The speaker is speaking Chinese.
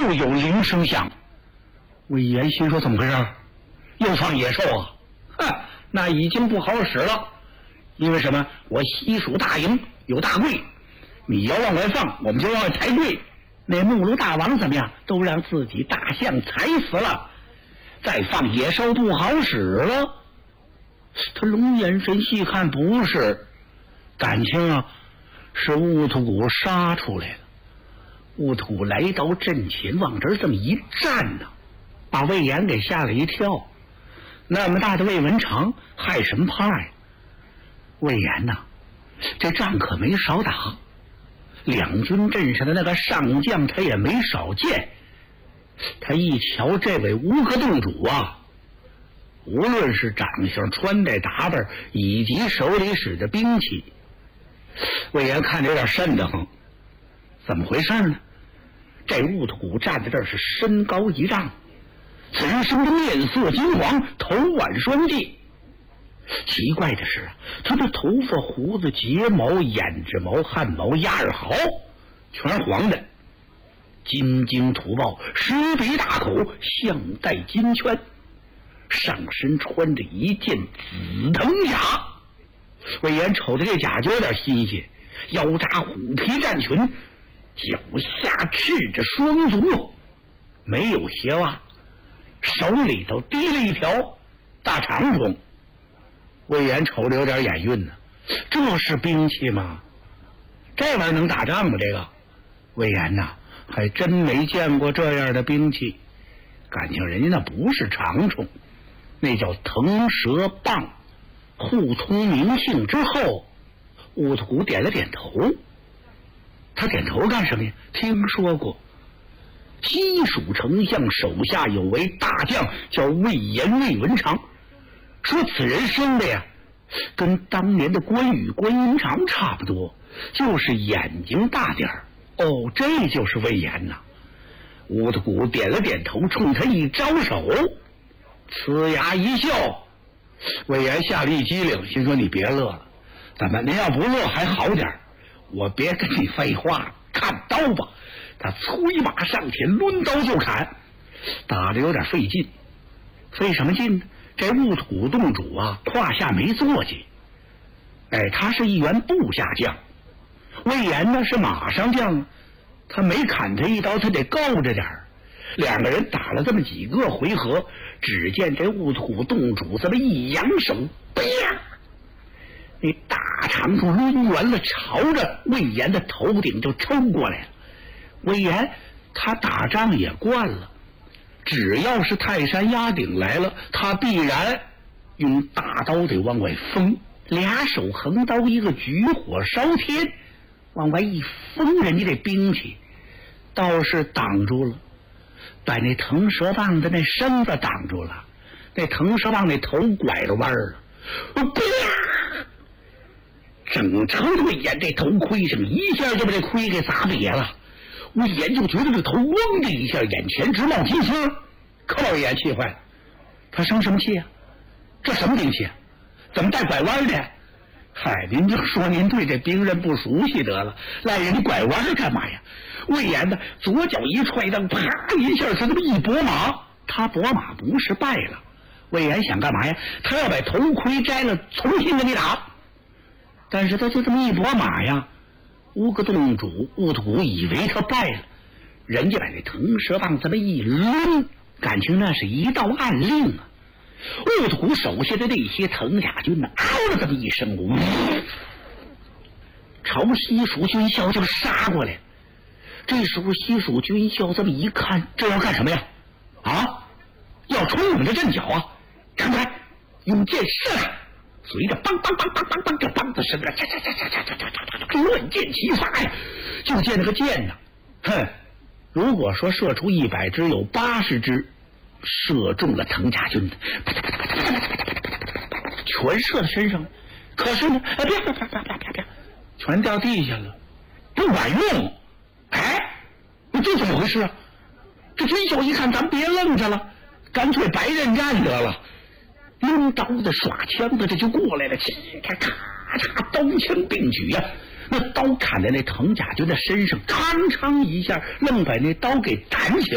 又有铃声响。魏延心说怎么回事？又放野兽啊？那已经不好使了。因为什么？我西蜀大营有大柜，你要往外放，我们就往外抬柜。那木卢大王怎么样？都让自己大象踩死了，再放野兽不好使了。他龙眼神细看，不是，感情啊，是乌土谷杀出来的。乌土谷来到阵前，往这儿这么一站呢，把魏延给吓了一跳。那么大的魏文长，害什么怕呀？魏延呐，这仗可没少打，两军阵上的那个上将他也没少见。他一瞧这位乌合洞主啊，无论是长相、穿戴打扮，以及手里使的兵器，魏延看着有点瘆得慌。怎么回事呢？这乌土谷站在这儿是身高1丈，此人生的面色金黄，头挽双髻。奇怪的是，他的头发、胡子、睫毛、眼睫毛、汗毛、牙耳毫全是黄的，金睛吐爆，石鼻大口，项带金圈，上身穿着一件紫藤甲。魏延瞅着这甲就有点新鲜，腰扎虎皮战裙，脚下赤着双足，没有鞋袜，手里头提了一条大长筒。魏延瞅着有点眼晕呢，这是兵器吗？这玩意儿能打仗吗？这个魏延呐，还真没见过这样的兵器。感情人家那不是长虫，那叫腾蛇棒。互通名姓之后，乌土谷点了点头。他点头干什么呀？听说过西蜀丞相手下有位大将叫魏延，魏文长，说此人生的呀跟当年的关羽、关云长差不多，就是眼睛大点儿。哦，这就是魏延呐。乌土谷点了点头，冲他一招手，呲牙一笑。魏延吓了一激灵，心说你别乐了，怎么您要不乐还好点，我别跟你废话了，看刀吧。他催马上前，抡刀就砍，打得有点费劲。费什么劲呢？这乌土谷洞主啊，胯下没坐骑，他是一员部下将。魏延呢是马上将，他没砍他一刀，他得够着点儿。两个人打了这么几个回合，只见这乌土谷洞主这么一扬手，啪！那大长筒抡圆了，朝着魏延的头顶就抽过来了。魏延他打仗也惯了，只要是泰山压顶来了，他必然用大刀得往外锋，俩手横刀，一个举火烧天，往外一锋，人家这兵器倒是挡住了，把那腾蛇棒的那身子挡住了，那腾蛇棒那头拐了弯了，整成魏延这头盔上一下就把这盔给砸瘪了。魏延就觉得这头嗡的一下，眼前直冒金星，可把魏延气坏了。他生什么气啊？这什么兵器啊？怎么带拐弯的？嗨，您就说您对这兵刃不熟悉得了，赖人家拐弯干嘛呀？魏延呢，左脚一踹蹬，啪一下是这么一拨马，他拨马不是败了。魏延想干嘛呀？他要把头盔摘了，重新跟你打。但是他就这么一拨马呀，乌个洞主乌土谷以为他败了，人家把那腾蛇棒这么一抡，感情那是一道暗令啊。乌土谷手下的那些藤甲军呢，嗷了这么一声，朝西蜀军校就杀过来。这时候西蜀军校这么一看，这要干什么呀？要冲我们的阵脚啊！看开，用箭射来！随着梆梆梆梆梆梆，这梆子声啊，乱箭齐发呀！就见那个箭呢，如果说射出100支，有80支射中了藤甲军的，全射在身上。可是呢，啪，全掉地下了，不管用。这怎么回事啊？这军校一看，咱别愣着了，干脆白刃战得了。抡刀的、耍枪的，这就过来了，咔咔嚓，刀枪并举呀！那刀砍在那藤甲军的身上，吭哧一下，愣把那刀给弹起来。